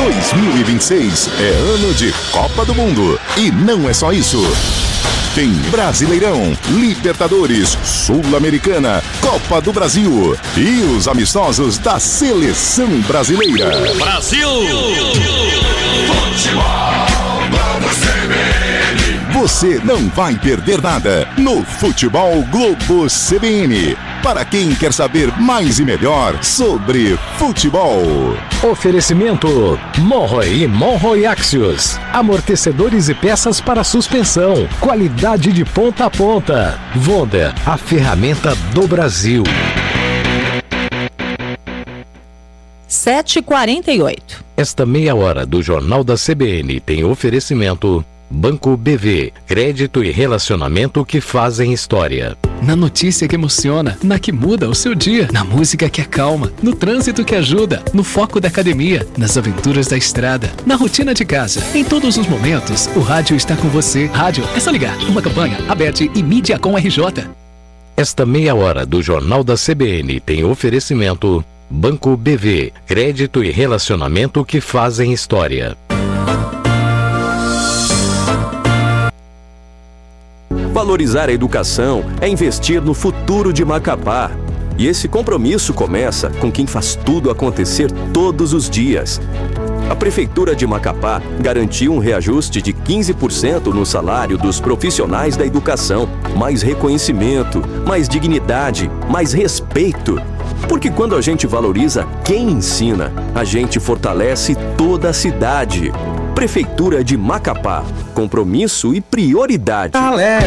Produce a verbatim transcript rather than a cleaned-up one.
dois mil e vinte e seis é ano de Copa do Mundo. E não é só isso. Tem Brasileirão, Libertadores, Sul-Americana, Copa do Brasil e os amistosos da Seleção Brasileira. Brasil! Você não vai perder nada no Futebol Globo C B N. Para quem quer saber mais e melhor sobre futebol. Oferecimento Monroe e Monroe Axios. Amortecedores e peças para suspensão. Qualidade de ponta a ponta. Wonder, a ferramenta do Brasil. sete e quarenta e oito. Esta meia hora do Jornal da C B N tem oferecimento Banco B V, crédito e relacionamento que fazem história. Na notícia que emociona, na que muda o seu dia, na música que acalma, no trânsito que ajuda, no foco da academia, nas aventuras da estrada, na rotina de casa. Em todos os momentos, o rádio está com você. Rádio, é só ligar. Uma campanha, Aberte e Mídia com R J. Esta meia hora do Jornal da C B N tem oferecimento Banco B V, crédito e relacionamento que fazem história. Valorizar a educação é investir no futuro de Macapá. E esse compromisso começa com quem faz tudo acontecer todos os dias. A Prefeitura de Macapá garantiu um reajuste de quinze por cento no salário dos profissionais da educação. Mais reconhecimento, mais dignidade, mais respeito. Porque quando a gente valoriza quem ensina, a gente fortalece toda a cidade. Prefeitura de Macapá. Compromisso e prioridade.